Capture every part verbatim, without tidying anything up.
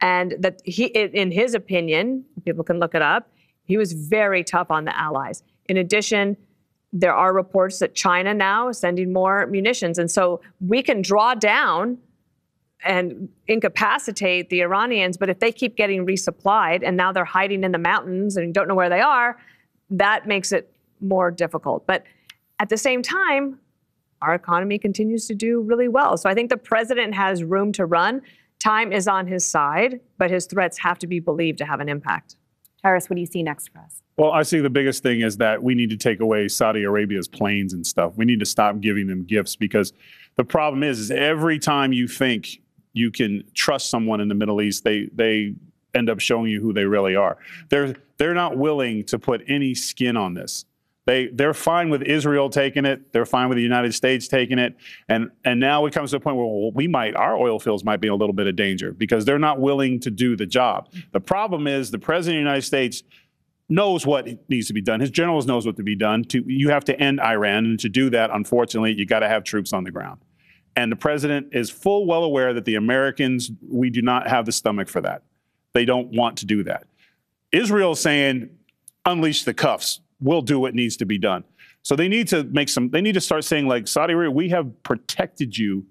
And that he, in his opinion, people can look it up, he was very tough on the allies. In addition, there are reports that China now is sending more munitions. And so we can draw down and incapacitate the Iranians, but if they keep getting resupplied and now they're hiding in the mountains and you don't know where they are, that makes it more difficult. But at the same time, our economy continues to do really well. So I think the president has room to run. Time is on his side, but his threats have to be believed to have an impact. Tyrus, what do you see next for us? Well, I see the biggest thing is that we need to take away Saudi Arabia's planes and stuff. We need to stop giving them gifts, because the problem is, is every time you think you can trust someone in the Middle East, they they end up showing you who they really are. They're they're not willing to put any skin on this. They they're fine with Israel taking it. They're fine with the United States taking it. And and now it comes to a point where, well, we might our oil fields might be in a little bit of danger because they're not willing to do the job. The problem is the president of the United States knows what needs to be done. His generals knows what to be done. To you have to end Iran, and to do that, unfortunately, you got to have troops on the ground. And the president is full well aware that the Americans, we do not have the stomach for that. They don't want to do that. Israel's saying, unleash the cuffs. We'll do what needs to be done. So they need to make some, they need to start saying, like, Saudi Arabia, we have protected you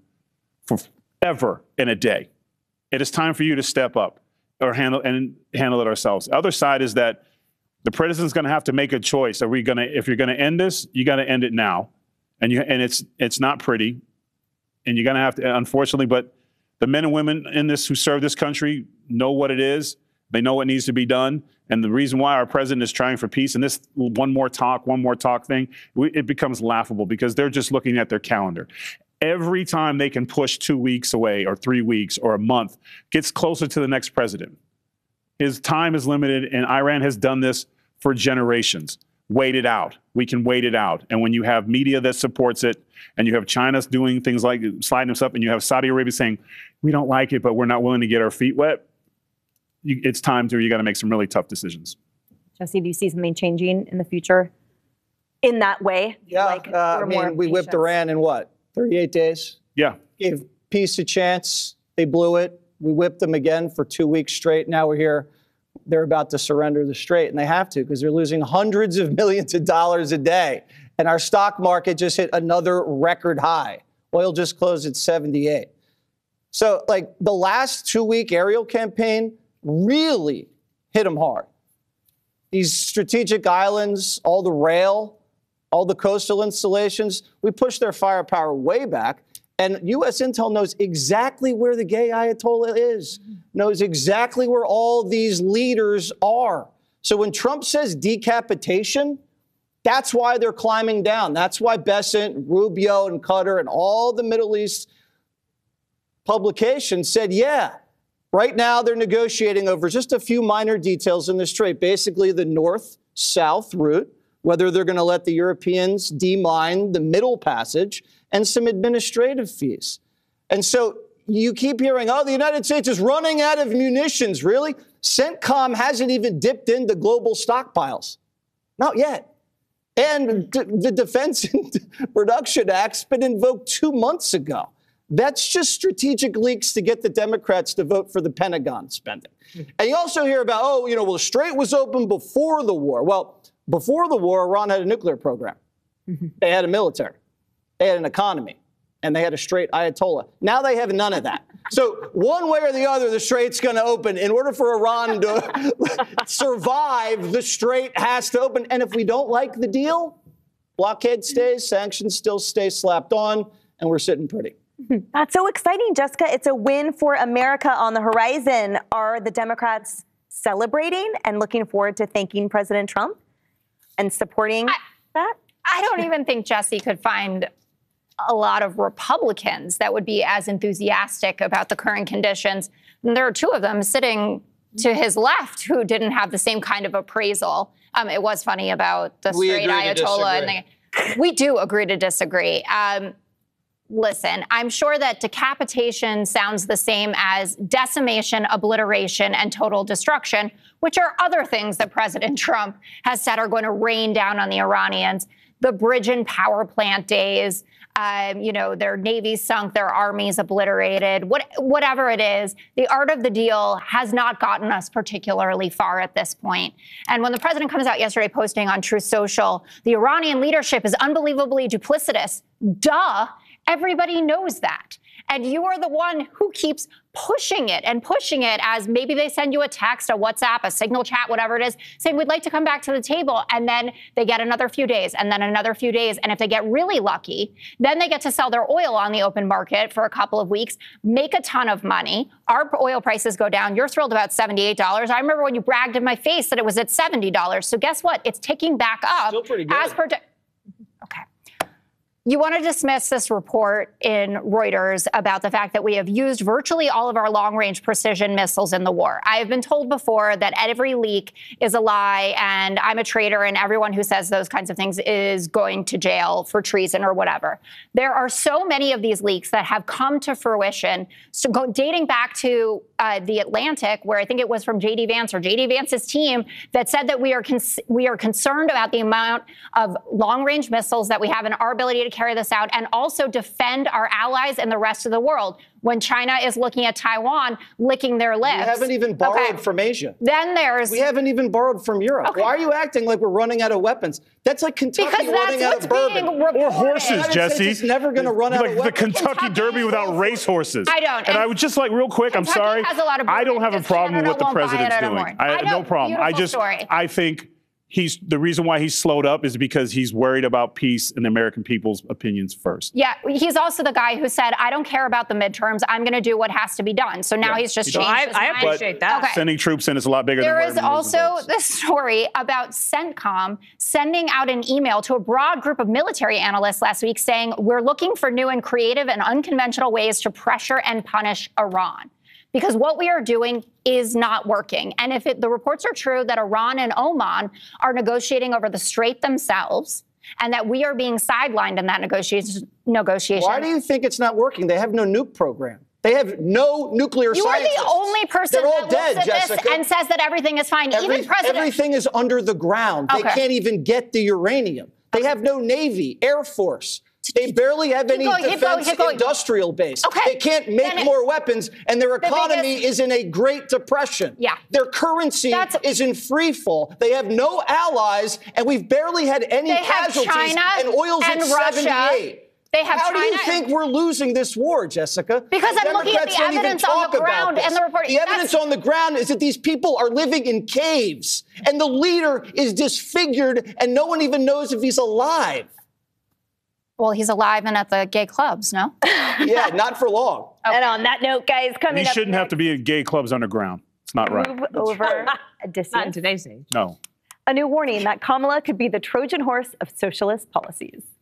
forever in a day. It is time for you to step up or handle and handle it ourselves. The other side is that the president's going to have to make a choice. Are we going to, if you're going to end this, you got to end it now. And you, and it's, it's not pretty. And you're going to have to, unfortunately, but the men and women in this who serve this country know what it is. They know what needs to be done. And the reason why our president is trying for peace, and this one more talk, one more talk thing, we, it becomes laughable because they're just looking at their calendar. Every time they can push two weeks away or three weeks or a month, gets closer to the next president. His time is limited, and Iran has done this for generations. Wait it out. We can wait it out. And when you have media that supports it, and you have China doing things like sliding us up, and you have Saudi Arabia saying, we don't like it, but we're not willing to get our feet wet, you, it's time to, you got to make some really tough decisions. Jesse, do you see something changing in the future in that way? Yeah, like, uh, I mean, we whipped Iran in what, thirty-eight days? Yeah. Gave peace a chance. They blew it. We whipped them again for two weeks straight. Now we're here. They're about to surrender the strait, and they have to because they're losing hundreds of millions of dollars a day. And our stock market just hit another record high. Oil just closed at seventy-eight. So, like, the last two-week aerial campaign really hit them hard. These strategic islands, all the rail, all the coastal installations, we pushed their firepower way back. And U S intel knows exactly where the gay Ayatollah is, knows exactly where all these leaders are. So when Trump says decapitation, that's why they're climbing down. That's why Bessent, Rubio, and Qatar, and all the Middle East publications said, yeah, right now they're negotiating over just a few minor details in the strait, basically the north-south route, whether they're going to let the Europeans demine the middle passage, and some administrative fees. And so you keep hearing, oh, the United States is running out of munitions. Really? CENTCOM hasn't even dipped into global stockpiles. Not yet. And d- the Defense Production Act's been invoked two months ago. That's just strategic leaks to get the Democrats to vote for the Pentagon spending. And you also hear about, oh, you know, well, the strait was open before the war. Well, before the war, Iran had a nuclear program. They had a military. They had an economy, and they had a straight Ayatollah. Now they have none of that. So one way or the other, the strait's going to open. In order for Iran to survive, the strait has to open. And if we don't like the deal, blockade stays, sanctions still stay slapped on, and we're sitting pretty. That's so exciting, Jessica. It's a win for America on the horizon. Are the Democrats celebrating and looking forward to thanking President Trump and supporting I, that? I don't even think Jesse could find a lot of Republicans that would be as enthusiastic about the current conditions. And there are two of them sitting to his left who didn't have the same kind of appraisal. Um, it was funny about the straight Ayatollah. And the, we do agree to disagree. Um, listen, I'm sure that decapitation sounds the same as decimation, obliteration, and total destruction, which are other things that President Trump has said are going to rain down on the Iranians. The bridge and power plant days, um, you know, their navies sunk, their armies obliterated, what, whatever it is, the art of the deal has not gotten us particularly far at this point. And when the president comes out yesterday posting on Truth Social, the Iranian leadership is unbelievably duplicitous, duh, everybody knows that. And you are the one who keeps pushing it and pushing it as maybe they send you a text, a WhatsApp, a Signal chat, whatever it is, saying, we'd like to come back to the table. And then they get another few days and then another few days. And if they get really lucky, then they get to sell their oil on the open market for a couple of weeks, make a ton of money. Our oil prices go down. You're thrilled about seventy-eight dollars. I remember when you bragged in my face that it was at seventy dollars. So guess what? It's ticking back up. Still pretty good. As per okay. You want to dismiss this report in Reuters about the fact that we have used virtually all of our long-range precision missiles in the war. I have been told before that every leak is a lie, and I'm a traitor, and everyone who says those kinds of things is going to jail for treason or whatever. There are so many of these leaks that have come to fruition, so go, dating back to uh, the Atlantic, where I think it was from J D Vance or J D Vance's team that said that we are cons- we are concerned about the amount of long-range missiles that we have and our ability to carry this out and also defend our allies and the rest of the world when China is looking at Taiwan, licking their lips. We haven't even borrowed Okay. from Asia. Then there's... We haven't even borrowed from Europe. Okay. Why are you acting like we're running out of weapons? That's like Kentucky because that's running out what's of bourbon. being reported. Or horses, The United Jesse. States is never going to run out like of the weapons. Kentucky Kentucky Derby is without also- racehorses. I don't. And, And I would just like real quick. I'm Kentucky sorry. has a lot of I don't have a because problem with Canada what the won't buy it president's doing. anymore. I, I know, no problem. I beautiful just story. I think he's the reason why he's slowed up is because he's worried about peace and the American people's opinions first. Yeah, he's also the guy who said, I don't care about the midterms. I'm going to do what has to be done. So now Yeah, he's just he changed does. I, his I mind. appreciate that. Okay. Sending troops in is a lot bigger There than is worried about losing also votes. this story about CENTCOM sending out an email to a broad group of military analysts last week saying, we're looking for new and creative and unconventional ways to pressure and punish Iran. Because what we are doing is not working. And if it, the reports are true that Iran and Oman are negotiating over the Strait themselves and that we are being sidelined in that negotiation, negotiation Why do you think it's not working? They have no nuke program. They have no nuclear you are scientists. the only person They're all that dead, looks at Jessica. this and says that everything is fine. Every- Even President... Everything is under the ground. They Okay. can't even get the uranium. They have no Navy, Air Force. They barely have any going, keep going, defense keep going. industrial base. Okay. They can't make Then it- more weapons, and their economy biggest- is in a Great Depression. Yeah. Their currency That's- is in free fall. They have no allies, and we've barely had any They have casualties, China and oil's and at Russia. seventy-eight. They have How do you China think and- we're losing this war, Jessica? Because The I'm looking at Democrats the don't even evidence on talk the about ground this. and the report- The that's- evidence on the ground is that these people are living in caves, and the leader is disfigured, and no one even knows if he's alive. Well, he's alive and at the gay clubs, no? Yeah, not for long. And on that note, guys, coming He up shouldn't have next, to be in gay clubs underground. It's not right. move over a Not in distance. today's age. No. A new warning that Kamala could be the Trojan horse of socialist policies.